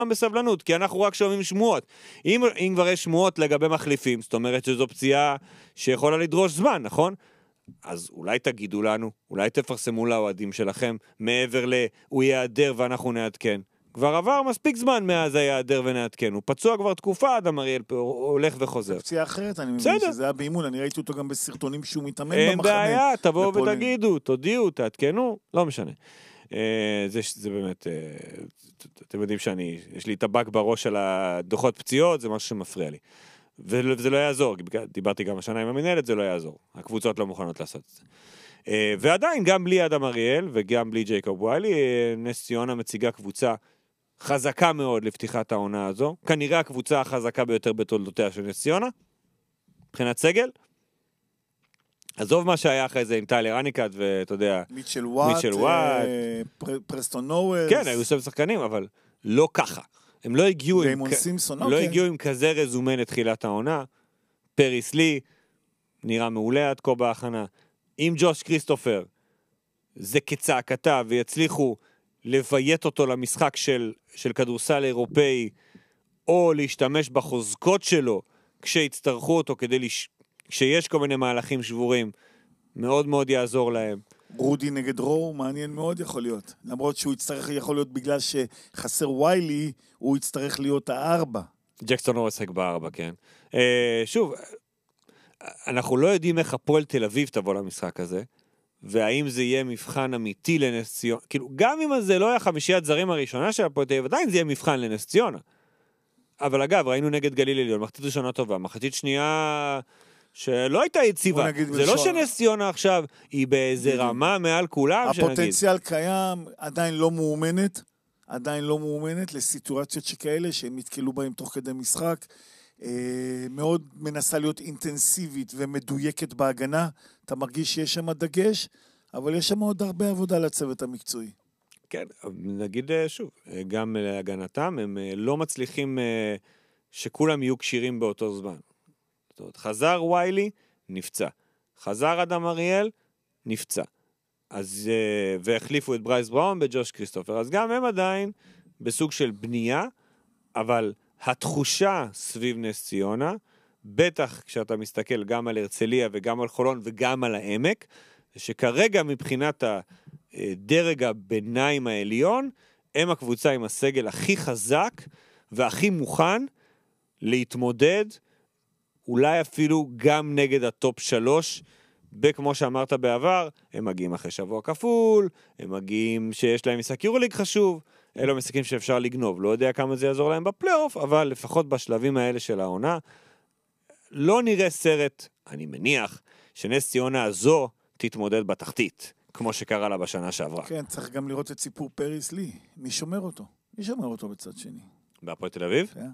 בסבלנות, כי אנחנו רק שומעים שמועות. אם כבר יש שמועות לגבי מחליפים, זאת אומרת שזו פציעה שיכולה לדרוש זמן, נכון? אז אולי תגידו לנו, אולי תפרסמו לאוהדים שלכם, מעבר הוא יעדר ואנחנו נעדכן. כבר עבר מספיק זמן מאז היעדר ונעדכן. הוא פצוע כבר תקופה, אדם אריאל הולך וחוזר. זה פציעה אחרת, אני מבין שזה היה באימון, אני ראיתי אותו גם בסרטונים שהוא מתאמן במחנה. אין בעיה, תבואו ותגידו, תודיעו, תעדכנו, לא משנה. זה באמת, אתם יודעים יש לי טבק בראש על הדוחות פציעות, זה משהו שמפריע לי. וזה לא יעזור, דיברתי גם השנה עם המנהלת, זה לא יעזור. הקבוצות לא מוכנות לעשות את זה. ועדיין, גם בלי אדם אריאל וגם בלי ג'ייקוב וויילי, נס ציונה מציגה קבוצה חזקה מאוד לפתיחת העונה הזו. כנראה הקבוצה החזקה ביותר בתולדותיה של נס ציונה. מבחינת סגל. עזוב מה שהיה אחרי זה עם טיילר אניקט ואתה יודע... מיטשל וואט, פרסטון נואלס. כן, היו שם שחקנים, אבל לא ככה. הם לא הגיעו עם כזה רזומה לתחילת העונה. פריס לי נראה מעולה עד כה בהכנה. עם ג'וש כריסטופר זה כצעקתה ויצליחו לביית אותו למשחק של כדורסל אירופאי או להשתמש בחוזקות שלו כשיצטרכו אותו כשיש כל מיני מהלכים שבורים מאוד מאוד יעזור להם. רודי נגד רו, מעניין מאוד יכול להיות. למרות שהוא יצטרך, יכול להיות בגלל שחסר ויילי, הוא יצטרך להיות הארבע. ג'קסון לא עסק בארבע, כן. שוב, אנחנו לא יודעים איך הפועל תל אביב תבוא למשחק הזה, והאם זה יהיה מבחן אמיתי לנס ציונה. כאילו, גם אם זה לא היה חמישיית זרים הראשונה של הפועל תל אביב, עדיין זה יהיה מבחן לנס ציונה. אבל אגב, ראינו נגד גליל עליון, מחצית ראשונה טובה, מחצית שנייה... שלא הייתה יציבה. זה לא שנס ציונה עכשיו היא באיזה רמה מעל כולם. הפוטנציאל קיים, עדיין לא מאומנת לסיטואציות שכאלה שהם יתקלו בהם תוך כדי משחק. מאוד מנסה להיות אינטנסיבית ומדויקת בהגנה. אתה מרגיש שיש שם דגש, אבל יש שם עוד הרבה עבודה לצוות המקצועי. כן, נגיד שוב, גם להגנתם, הם לא מצליחים שכולם יהיו קשירים באותו זמן. חזר ויילי, נפצע. חזר אדם אריאל, נפצע. אז, והחליפו את ברייס בראון בג'וש כריסטופר. אז גם הם עדיין בסוג של בנייה, אבל התחושה סביב נס ציונה, בטח כשאתה מסתכל גם על הרצליה וגם על חולון וגם על העמק, שכרגע מבחינת הדרג הביניים העליון, הם הקבוצה עם הסגל הכי חזק והכי מוכן להתמודד אולי אפילו גם נגד הטופ 3, וכמו שאמרת בעבר, הם מגיעים אחרי שבוע כפול, הם מגיעים שיש להם משחק יורוליג חשוב, אלו משחקים שאפשר לגנוב, לא יודע כמה זה יעזור להם בפלייאוף, אבל לפחות בשלבים האלה של העונה, לא נראה סרט, אני מניח, שנס ציונה הזו תתמודד בתחתית, כמו שקרה לה בשנה שעברה. כן, צריך גם לראות את סיפור פריס לי, מי שומר אותו? מי שומר אותו בצד שני? בהפועל תל אביב? כן.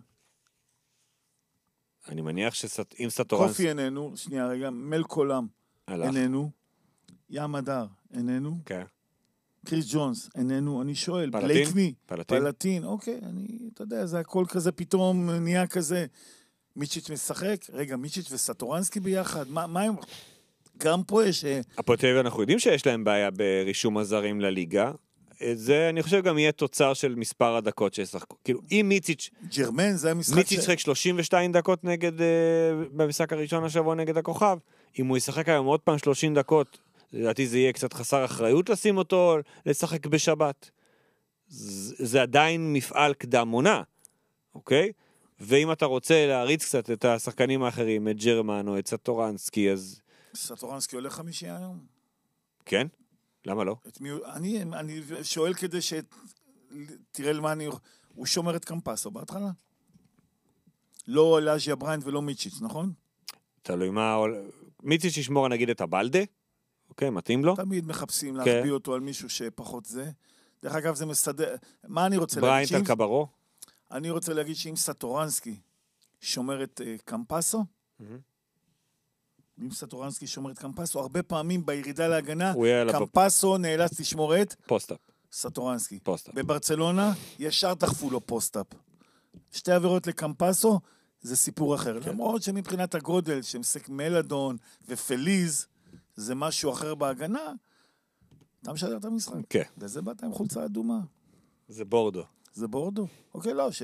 אני מניח שאם סטורנס... קופי איננו, שנייה רגע, מלקולם איננו, ים הדר איננו, כן. קריס ג'ונס איננו, אני שואל, פלטין? פלטין, אוקיי, אתה יודע, זה הכל כזה פתאום נהיה כזה, מיצ'יץ' משחק, רגע, מיצ'יץ' וסטורנסקי ביחד, מה הם... גם פה יש... הפועל תל אביב אנחנו יודעים שיש להם בעיה ברישום הזרים לליגה, זה אני חושב גם יהיה תוצר של מספר הדקות שישחקו. כאילו, אם מיציץ' ג'רמן, זה המשחק מיציץ' שחק 32 דקות נגד, במשחק הראשון השבוע נגד הכוכב, אם הוא ישחק היום עוד פעם 30 דקות, לדעתי זה יהיה קצת חסר אחריות לשים אותו, לשחק בשבת. זה עדיין מפעל קדם עונה, אוקיי? ואם אתה רוצה להריץ קצת את השחקנים האחרים, את ג'רמן או את סטורנסקי, אז... סטורנסקי עולה 5 היום? כן? למה לא? אני שואל כדי תראה למה הוא שומר את קמפסו בהתחלה? לא לאז'יה בריינד ולא מיצ'יץ', נכון? תלוי מה... מיצ'יץ' ישמור נגיד את הבלדה? אוקיי, מתאים לו? תמיד מחפשים להחביא אותו על מישהו שפחות זה. דרך אגב זה מסדר... מה אני רוצה להגיד? בריינד על קברו? אני רוצה להגיד שאם סטורנסקי שומר את קמפסו, אם סטורנסקי שומר את קמפסו, הרבה פעמים בירידה להגנה, קמפסו נאלץ לשמור את פוסט-אפ. סטורנסקי. פוסט-אפ. בברצלונה ישר דחפו לו פוסט-אפ. 2 עבירות לקמפסו, זה סיפור אחר. כן. למרות שמבחינת הגודל, שמסק מלאדון ופליז, זה משהו אחר בהגנה, אתה משדר את המשחק. כן. וזה באת עם חולצה אדומה. זה בורדו. זה בורדו? אוקיי, לא,